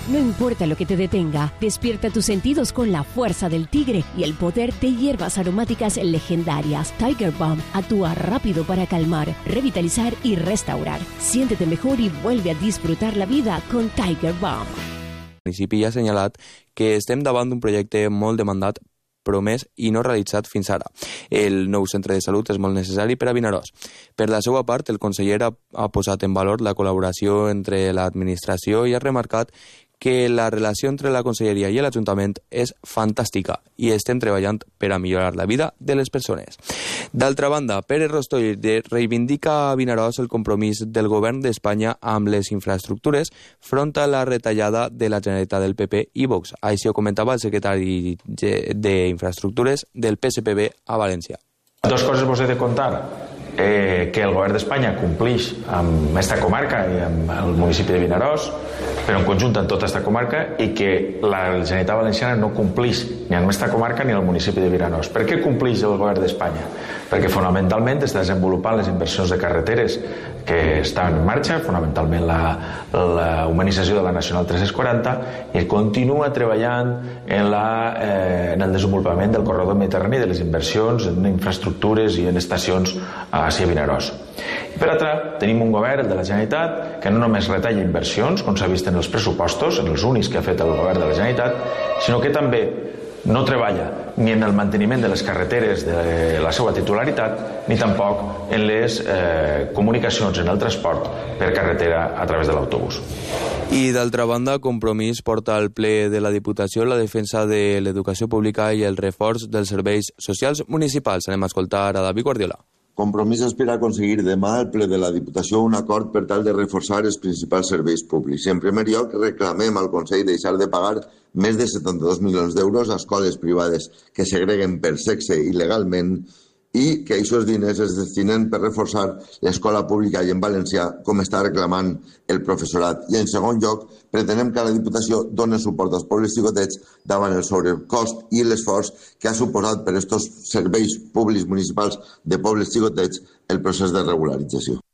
No importa lo que te detenga, despierta tus sentidos con la fuerza del tigre y el poder de hierbas aromáticas legendarias. Tiger Balm actúa rápido para calmar, revitalizar y restaurar. Siéntete mejor y vuelve a disfrutar la vida con Tiger Balm. El municipi ha assenyalat que estem davant d'un projecte molt demandat, promès i no realitzat fins ara. El nou centre de salut és molt necessari per a Vinaròs. Per la seva part, el conseller ha posat en valor la col·laboració entre l'administració i ha remarcat que la relació entre la conselleria i l'Ajuntament és fantàstica i estem treballant per a millorar la vida de les persones. D'altra banda, Pere Rostoll reivindica a Vinaròs el compromís del govern d'Espanya amb les infraestructures front a la retallada de la Generalitat del PP i Vox. Així ho comentava el secretari d'Infraestructures del PSPB a València. Dos coses vos he de contar. Que el govern d'Espanya complix amb aquesta comarca i amb el municipi de Vinaròs, però en conjunt en tota aquesta comarca, i que la Generalitat Valenciana no complix ni amb aquesta comarca ni al municipi de Vinaròs. Per què complix el govern d'Espanya? Perquè fonamentalment està desenvolupant les inversions de carreteres que estan en marxa, fonamentalment la humanització de la Nacional 340, i continua treballant en el desenvolupament del corredor mediterrani, de les inversions en infraestructures i en estacions hacia Vinaròs. I per altra, tenim un govern, el de la Generalitat, que no només retalla inversions, com s'ha vist en els pressupostos, en els únics que ha fet el govern de la Generalitat, sinó que també no treballa ni en el manteniment de les carreteres de la seva titularitat, ni tampoc en les comunicacions, en el transport per carretera a través de l'autobús. I d'altra banda, Compromís porta al ple de la Diputació la defensa de l'educació pública i el reforç dels serveis socials municipals. Anem a escoltar a David Guardiola. Compromís aspira a aconseguir demà al ple de la Diputació un acord per tal de reforçar els principals serveis públics. En primer lloc, reclamem al Consell deixar de pagar més de 72 milions d'euros a escoles privades que segreguen per sexe il·legalment i que aquests diners es destinen per reforçar l'escola pública i en valencià, com està reclamant el professorat. I en segon lloc, pretenem que la Diputació doni suport als pobles xicotets davant el sobrecost i l'esforç que ha suposat per aquests serveis públics municipals de pobles xicotets el procés de regularització.